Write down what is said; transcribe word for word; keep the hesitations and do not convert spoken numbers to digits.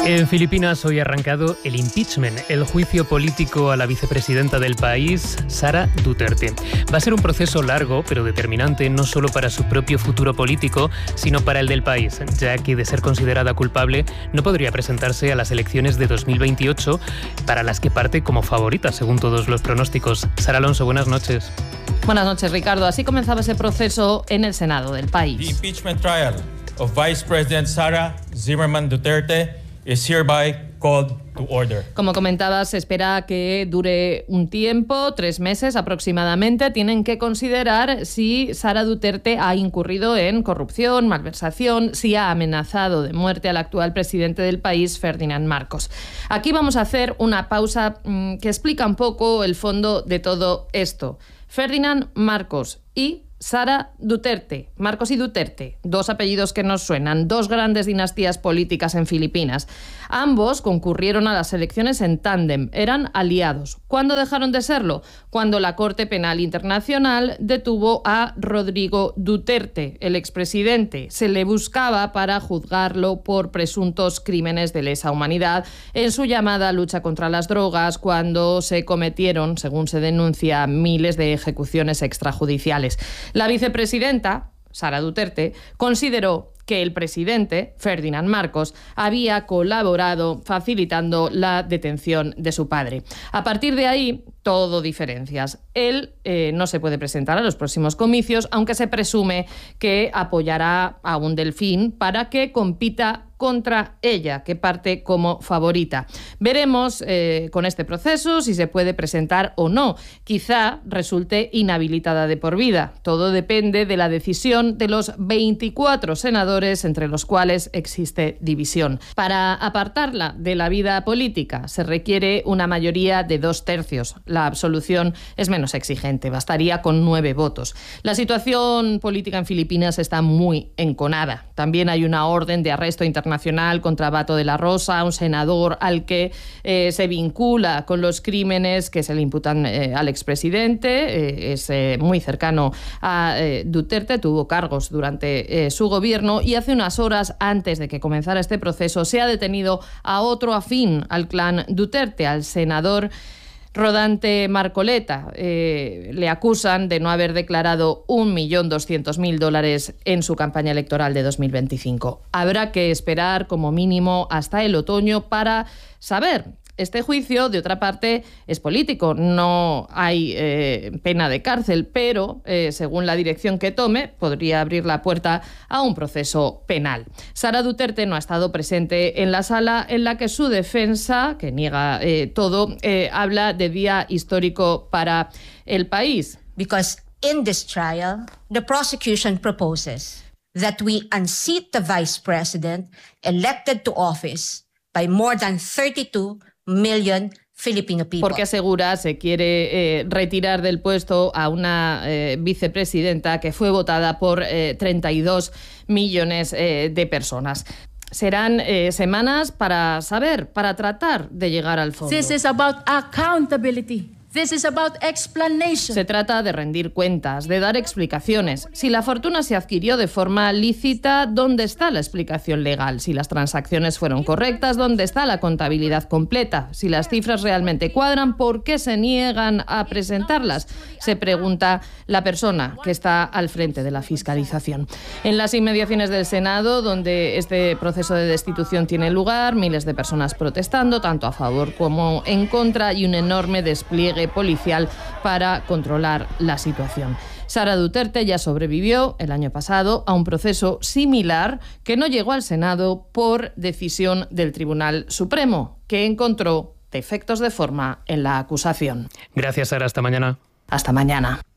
En Filipinas hoy ha arrancado el impeachment, el juicio político a la vicepresidenta del país, Sara Duterte. Va a ser un proceso largo, pero determinante, no solo para su propio futuro político, sino para el del país, ya que de ser considerada culpable no podría presentarse a las elecciones de dos mil veintiocho, para las que parte como favorita, según todos los pronósticos. Sara Alonso, buenas noches. Buenas noches, Ricardo. Así comenzaba ese proceso en el Senado del país. The impeachment trial of Vice President Sara Zimmerman Duterte is hereby called to order. Como comentaba, se espera que dure un tiempo, tres meses aproximadamente. Tienen que considerar si Sara Duterte ha incurrido en corrupción, malversación, si ha amenazado de muerte al actual presidente del país, Ferdinand Marcos. Aquí vamos a hacer una pausa mmm, que explica un poco el fondo de todo esto. Ferdinand Marcos y Sara Duterte, Marcos y Duterte, dos apellidos que nos suenan, dos grandes dinastías políticas en Filipinas. Ambos concurrieron a las elecciones en tándem, eran aliados. ¿Cuándo dejaron de serlo? Cuando la Corte Penal Internacional detuvo a Rodrigo Duterte, el expresidente. Se le buscaba para juzgarlo por presuntos crímenes de lesa humanidad en su llamada lucha contra las drogas, cuando se cometieron, según se denuncia, miles de ejecuciones extrajudiciales. La vicepresidenta, Sara Duterte, consideró que el presidente, Ferdinand Marcos, había colaborado facilitando la detención de su padre. A partir de ahí, todo diferencias. Él eh, no se puede presentar a los próximos comicios, aunque se presume que apoyará a un delfín para que compita contra ella, que parte como favorita. Veremos eh, con este proceso si se puede presentar o no. Quizá resulte inhabilitada de por vida. Todo depende de la decisión de los veinticuatro senadores, entre los cuales existe división. Para apartarla de la vida política se requiere una mayoría de dos tercios. La absolución es menos exigente, bastaría con nueve votos. La situación política en Filipinas está muy enconada. También hay una orden de arresto internacional contra Bato de la Rosa, un senador al que eh, se vincula con los crímenes que se le imputan eh, al expresidente. Eh, es eh, muy cercano a eh, Duterte, tuvo cargos durante eh, su gobierno, y hace unas horas antes de que comenzara este proceso se ha detenido a otro afín al clan Duterte, al senador Rodante Marcoleta. Eh, le acusan de no haber declarado un millón doscientos mil dólares en su campaña electoral de dos mil veinticinco. Habrá que esperar como mínimo hasta el otoño para saber. Este juicio, de otra parte, es político. No hay eh, pena de cárcel, pero, eh, según la dirección que tome, podría abrir la puerta a un proceso penal. Sara Duterte no ha estado presente en la sala en la que su defensa, que niega eh, todo, eh, habla de día histórico para el país. Because in this trial, the prosecution proposes that we unseat the vice president elected to office by more than thirty-two million Filipino people. Porque asegura se quiere eh, retirar del puesto a una eh, vicepresidenta que fue votada por eh, treinta y dos millones eh, de personas. Serán eh, semanas para saber, para tratar de llegar al fondo. This is about accountability. This is about explanation. Se trata de rendir cuentas, de dar explicaciones. Si la fortuna se adquirió de forma lícita, ¿dónde está la explicación legal? Si las transacciones fueron correctas, ¿dónde está la contabilidad completa? Si las cifras realmente cuadran, ¿por qué se niegan a presentarlas? Se pregunta la persona que está al frente de la fiscalización. En las inmediaciones del Senado, donde este proceso de destitución tiene lugar, miles de personas protestando, tanto a favor como en contra, y un enorme despliegue policial para controlar la situación. Sara Duterte ya sobrevivió el año pasado a un proceso similar que no llegó al Senado por decisión del Tribunal Supremo, que encontró defectos de forma en la acusación. Gracias, Sara. Hasta mañana. Hasta mañana.